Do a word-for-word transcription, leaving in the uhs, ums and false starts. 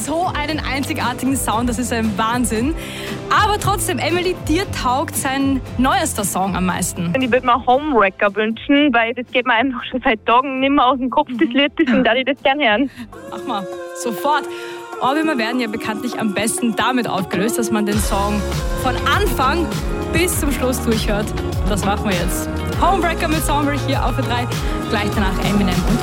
so einen einzigartigen Sound, das ist ein Wahnsinn. Aber trotzdem, Emily, dir taugt sein neuester Song am meisten. Ich würde mir Homewrecker wünschen, weil das geht mir einfach schon seit Tagen nicht mehr aus dem Kopf, das Lied, deswegen darf ich das gerne hören. Mach mal, sofort. Ohrwürmer werden ja bekanntlich am besten damit aufgelöst, dass man den Song von Anfang bis zum Schluss durchhört. Das machen wir jetzt. Homewrecker mit Somber hier auf A drei, gleich danach Eminem und